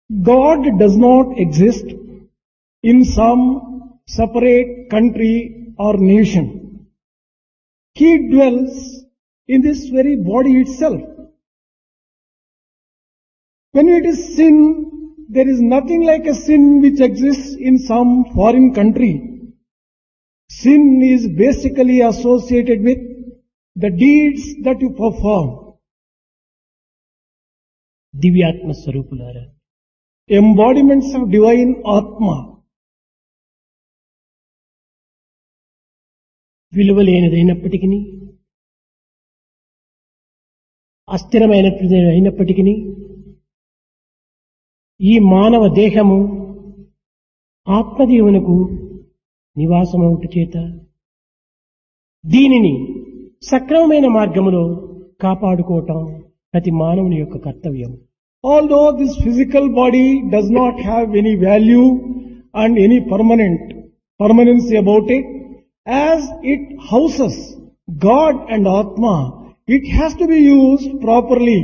God does not exist in some separate country or nation. He dwells in this very body itself. When it is sin, there is nothing like a sin which exists in some foreign country. Sin is basically associated with the deeds that you perform. దివ్యాత్మ స్వరూపులారా, Embodiments of divine Atma. విలువలేనిదైనప్పటికీ, అస్థిరమైనప్పటికీ ఈ మానవ దేహము ఆత్మదేవునకు నివాసమవుట చేత దీనిని సక్రమమైన మార్గములో కాపాడుకోవటం ప్రతి మానవుని యొక్క కర్తవ్యం. Although this physical body does not have any value and any permanency about it, as it houses God and Atma, it has to be used properly.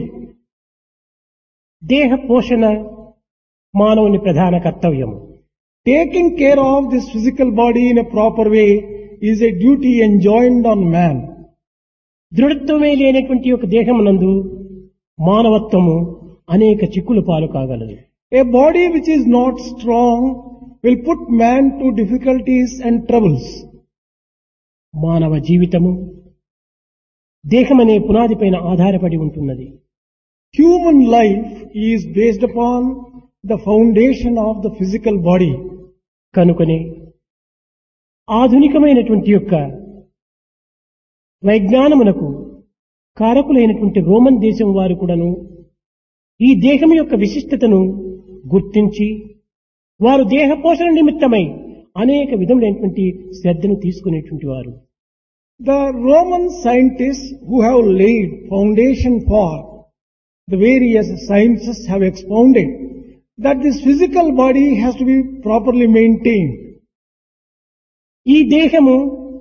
దేహ పోషణ మానవుని ప్రధాన కర్తవ్యము. Taking care of this physical body in a proper way is a duty enjoined on man. దృఢత్వమే లేనటువంటి ఒక దేహమునందు మానవత్వము అనేక చిక్కులు పాలు కాగలదు. A body which is not strong will put man to difficulties and troubles. మానవ జీవితము దేహమనే పునాది పైన ఆధారపడి ఉంటున్నది. Human life is based upon the foundation of the physical body. కనుకనే ఆధునికమైనటువంటి యొక్క వైజ్ఞానమునకు కారకులైనటువంటి రోమన్ దేశం వారు కూడాను ఈ దేహం యొక్క విశిష్టతను గుర్తించి వారు దేహ పోషణ నిమిత్తమై అనేక విధములైనటువంటి శ్రద్ధను తీసుకునేటువంటి వారు. The Roman scientists who have laid foundation for the various sciences have expounded that this physical body has to be properly maintained. ఈ దేహము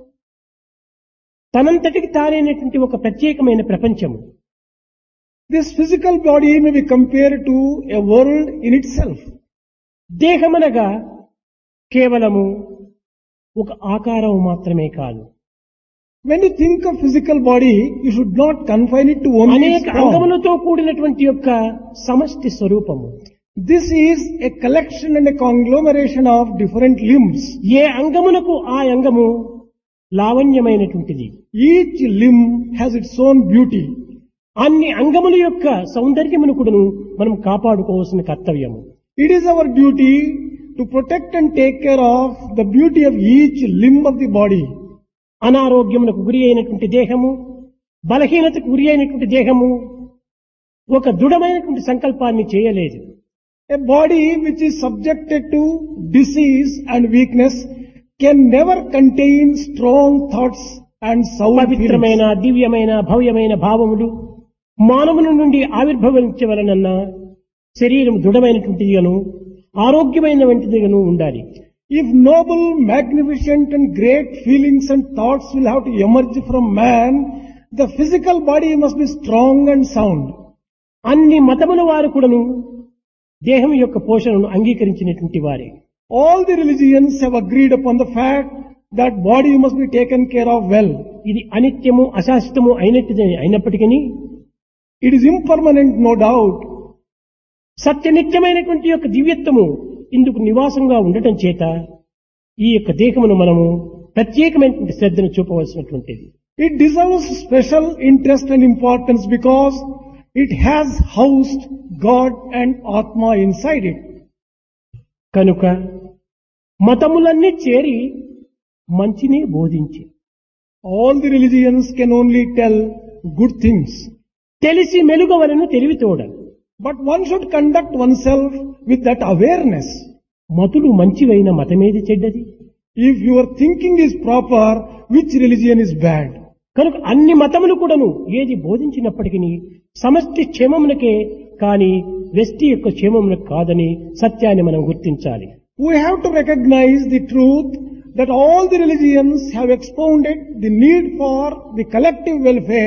తనంతటికి తానైనటువంటి ఒక ప్రత్యేకమైన ప్రపంచము. This physical body may be compared to a world in itself. దేహమనగా కేవలము ఒక ఆకారం మాత్రమే కాదు. When you think of physical body, you should not confine it to only its అనేక form. అంగములతో కూడినటువంటి యొక్క సమష్టి స్వరూపము. This is a collection and a conglomeration of different limbs. ఏ అంగమునకు ఆ అంగము లావణ్యమైనటువంటిది. Each limb has its own beauty. అన్ని అంగముల యొక్క సౌందర్యమును కూడాను మనం కాపాడుకోవాల్సిన కర్తవ్యము. It is our duty to protect and take care of the beauty of each limb of the body. అనారోగ్యమునకు గురి అయినటువంటి దేహము, బలహీనతకు గురి అయినటువంటి దేహము ఒక దృఢమైనటువంటి సంకల్పాన్ని చేయలేదు. A body which is subjected to disease and weakness can never contain strong thoughts and sound feelings. పవిత్రమైన దివ్యమైన భవ్యమైన భావములు మానవుని నుండి ఆవిర్భవించవలనన్న శరీరం దృఢమైనటువంటిదిగాను ఆరోగ్యమైనటువంటిదిగాను ఉండాలి. If noble, magnificent and great feelings and thoughts will have to emerge from man, the physical body must be strong and sound. అన్ని మతముల వారు కూడాను దేహం యొక్క పోషణను అంగీకరించినటువంటి వారే. All the religions have agreed upon the fact that body must be taken care of well. ఇది అనిత్యము అశాశ్వతము అయినప్పటికీ It is impermanent, no doubt. సత్యనిత్యమైనటువంటి యొక్క దివ్యత్వము ఇందుకు నివాసంగా ఉండటం చేత ఈ యొక్క దేహమును మనము ప్రత్యేకమైనటువంటి శ్రద్ధను చూపవలసినటువంటిది. It deserves special interest and importance because it has housed God and Atma inside it. కనుక మతములన్నీ చేరి మంచినే బోధించి All the religions can only tell good things. తెలిసి మెలుగవలను తెలివితోడ. But one should conduct oneself with that awareness. మతులు మంచివైన మతమేది చెడ్డది? If your thinking is proper, which religion is bad? కనుక అన్ని మతములు కూడాను ఏది బోధించినప్పటికీ సమష్టి క్షేమమునకే కాని వ్యష్టి యొక్క క్షేమమునకు కాదని సత్యాన్ని మనం గుర్తించాలి. We have to recognize the truth that all the religions have expounded the need for the collective welfare